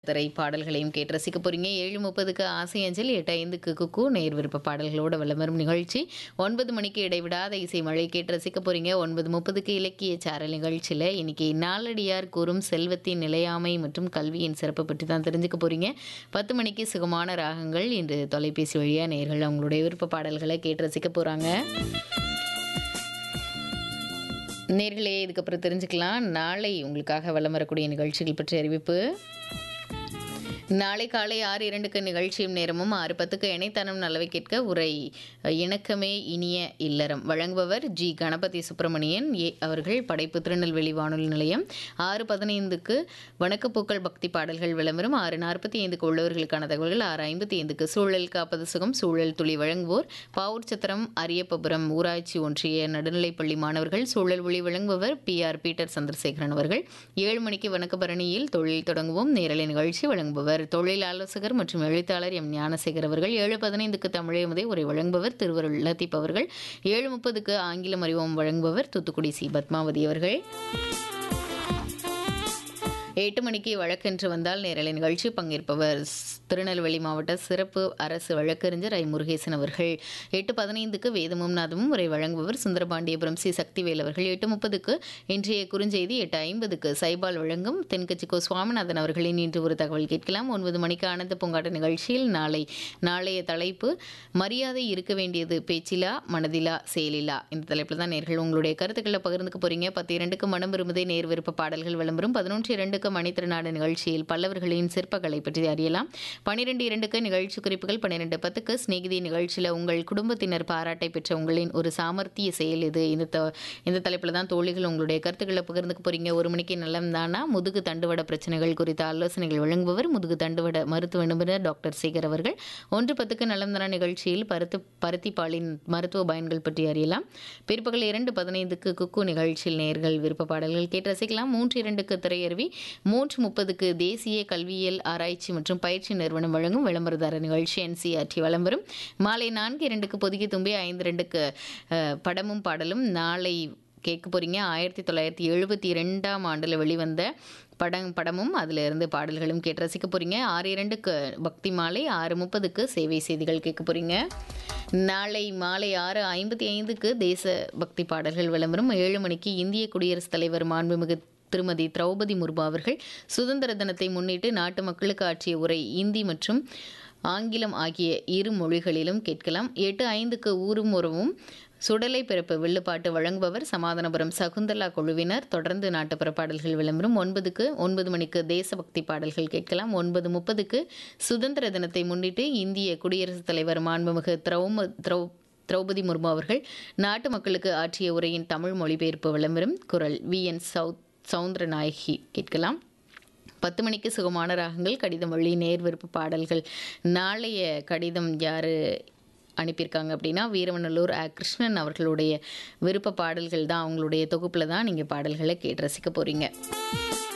திரை பாடல்களையும் கேட்டு ரசிக்க போறீங்க. 7:30க்கு ஆசை அஞ்சல், 8:05க்கு குக்கு நேர் விருப்ப பாடல்களோட வலம் நிகழ்ச்சி. 9 மணிக்கு இடைவிடாத இசை மழை கேட்டு ரசிக்க போறீங்க. 9:30க்கு இலக்கிய சாரல் நிகழ்ச்சியில் இன்னைக்கு நாலடியார் கூறும் செல்வத்தின் நிலையாமை மற்றும் கல்வியின் சிறப்பு பற்றி தான் தெரிஞ்சுக்க போறீங்க. 10 மணிக்கு சுகமான ராகங்கள். இன்று தொலைபேசி வழியா நேர்கள் அவங்களுடைய விருப்ப பாடல்களை கேட்டு ரசிக்க போறாங்க. நேர்களே, இதுக்கப்புறம் தெரிஞ்சுக்கலாம் நாளை உங்களுக்காக வலம் வரக்கூடிய நிகழ்ச்சிகள் பற்றி அறிவிப்பு. நாளை காலை 6:02க்கு நிகழ்ச்சியும் நேரமும், 6:10க்கு இணைத்தனம் நல்லவை கேட்க உரை இணக்கமே இனிய இல்லறம் வழங்குபவர் ஜி கணபதி சுப்பிரமணியன் அவர்கள், படைப்பு திருநெல்வேலி வானொலி நிலையம். 6:15க்கு வணக்கப்பூக்கள் பக்தி பாடல்கள் விளம்பரம். 6:45க்கு உள்ளவர்களுக்கான தகவல்கள். 6:55க்கு சூழல் காப்பது சுகம் சூழல் துளி வழங்குவோர் பாவூர் சத்திரம் அரியப்பபுரம் ஊராட்சி ஒன்றிய நடுநிலைப்பள்ளி மாணவர்கள். சூழல் ஒளி வழங்குபவர் PR பீட்டர் சந்திரசேகரன் அவர்கள். 7 மணிக்கு வணக்கபரணியில் தொழில் தொடங்குவோம் நேரலை நிகழ்ச்சி வழங்குபவர் தொழில் ஆலோசகர் மற்றும் எழுத்தாளர் எம் ஞானசேகர் அவர்கள். 7:15க்கு தமிழே உரை வழங்குபவர் திருவருள் லத்தீப் அவர்கள். 7:30க்கு ஆங்கிலம் அறிவோம் வழங்குபவர் தூத்துக்குடி சி பத்மாவதி அவர்கள். 8 மணிக்கு வழக்கென்று வந்தால் நேரலை நிகழ்ச்சி பங்கேற்பவர் திருநெல்வேலி மாவட்ட சிறப்பு அரசு வழக்கறிஞர் ஐ முருகேசன் அவர்கள். 8:15க்கு வேதமும் நாதமும் உரை வழங்குபவர் சுந்தரபாண்டியபுரம் சி சக்திவேல் அவர்கள். 8:30க்கு இன்றைய குறுஞ்செய்தி. 8:50க்கு சைபால் வழங்கும் தென்கட்சிக்கோ சுவாமிநாதன் அவர்களின் இன்று ஒரு தகவல் கேட்கலாம். 9 மணிக்கு ஆனந்த பூங்காட்ட நிகழ்ச்சியில் நாளைய தலைப்பு மரியாதை இருக்க வேண்டியது பேச்சிலா மனதிலா செயலிலா. இந்த தலைப்பில் தான் நேர்கள் உங்களுடைய கருத்துக்களை பகிர்ந்துக்க போறீங்க. 10:02க்கு மனம் விரும்புதே நேர் விருப்ப பாடல்கள் விளம்பரம். 11:02க்கு மணித்திருநாடு நிகழ்ச்சியில் பல்லவர்களின் சிற்பக்கலை பற்றி அறியலாம். 12:02க்கு நிகழ்ச்சி குறிப்புகள். 12:10க்கு சிநேகிதி நிகழ்ச்சியில் உங்கள் குடும்பத்தினர் பாராட்டை பெற்ற உங்களின் ஒரு சாமர்த்திய செயல் இது. இந்த தலைப்பில் தான் தோழிகள் உங்களுடைய கருத்துக்களை பகிர்ந்துக்க போறீங்க. 1 மணிக்கு நலம் தானா முதுகு தண்டுவட பிரச்சனைகள் குறித்த ஆலோசனைகள் வழங்குபவர் முதுகு தண்டுவட மருத்துவ நிபுணர் டாக்டர் சேகர் அவர்கள். 1:10க்கு நலம் தானா நிகழ்ச்சியில் பருத்திப்பாலின் மருத்துவ பயன்கள் பற்றி அறியலாம். பிற்பகல் 2:15க்கு குக்கு நிகழ்ச்சியில் நேர்கள் விருப்ப பாடல்கள் கேட்டு ரசிக்கலாம். 3:02க்கு திரையருவி. 3:30க்கு தேசிய கல்வியியல் ஆராய்ச்சி மற்றும் பயிற்சி நிறுவனம் வழங்கும் விளம்பரதார நிகழ்ச்சி NCRT விளம்பரம். மாலை 4:02க்கு பொதுகி தும்பி. 5:02க்கு படமும் பாடலும். நாளை கேட்க போறீங்க 1972ஆம் ஆண்டில் வெளிவந்த படமும் அதில் இருந்து பாடல்களும் கேட்டு ரசிக்க போறீங்க. 6:02க்கு பக்தி மாலை. 6:30க்கு சேவை செய்திகள் கேட்க போறீங்க. நாளை மாலை 6:55க்கு தேச பக்தி பாடல்கள் விளம்பரம். 7 மணிக்கு இந்திய குடியரசுத் தலைவர் மாண்புமிகு திருமதி திரௌபதி முர்மு அவர்கள் சுதந்திர தினத்தை முன்னிட்டு நாட்டு மக்களுக்கு ஆற்றிய உரை இந்தி மற்றும் ஆங்கிலம் ஆகிய இரு மொழிகளிலும் கேட்கலாம். 8:05க்கு ஊரும் உறவும் சுடலை பிறப்பு வில்லுப்பாட்டு வழங்குபவர் சமாதானபுரம் சகுந்தலா குழுவினர். தொடர்ந்து நாட்டுப்புற பாடல்கள் விளம்பரம். 9 மணிக்கு தேசபக்தி பாடல்கள் கேட்கலாம். 9:30க்கு சுதந்திர தினத்தை முன்னிட்டு இந்திய குடியரசுத் தலைவர் மாண்புமிகு திரௌபதி முர்மு அவர்கள் நாட்டு மக்களுக்கு ஆற்றிய உரையின் தமிழ் மொழிபெயர்ப்பு விளம்பரம். குரல் VN சவுந்தரநாயகி கேட்கலாம். 10 மணிக்கு சுகமான ராகங்கள் கடிதம் வழி நேர் விருப்ப பாடல்கள். நாளைய கடிதம் யாரு அனுப்பியிருக்காங்க அப்படின்னா வீரவநல்லூர் கிருஷ்ணன் அவர்களுடைய விருப்ப பாடல்கள் தான். அவங்களுடைய தொகுப்பில் தான் நீங்கள் பாடல்களை கேட்டு ரசிக்க போறீங்க.